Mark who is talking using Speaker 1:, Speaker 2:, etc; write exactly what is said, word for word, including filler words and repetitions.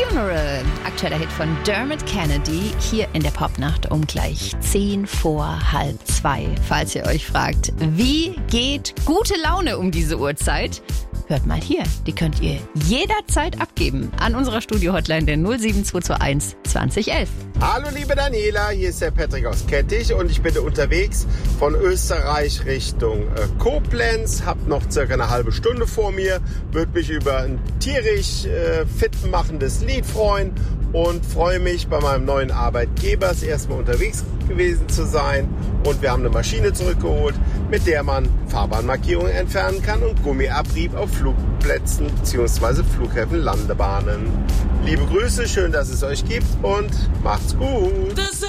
Speaker 1: Funeral, aktueller Hit von Dermot Kennedy, hier in der Popnacht um gleich zehn vor halb zwei. Falls ihr euch fragt, wie geht gute Laune um diese Uhrzeit? Hört mal hier, die könnt ihr jederzeit abgeben an unserer Studio-Hotline der null sieben zwei zwei eins zwanzig elf.
Speaker 2: Hallo liebe Daniela, hier ist der Patrick aus Kettich und ich bin unterwegs von Österreich Richtung äh, Koblenz, hab noch circa eine halbe Stunde vor mir, würde mich über ein tierisch äh, fit machendes Lied freuen und freue mich bei meinem neuen Arbeitgeber das erste Mal unterwegs gewesen zu sein und wir haben eine Maschine zurückgeholt, mit der man Fahrbahnmarkierungen entfernen kann und Gummiabrieb auf Flugplätzen bzw. Flughäfen, Landebahnen. Liebe Grüße, schön, dass es euch gibt und macht's gut.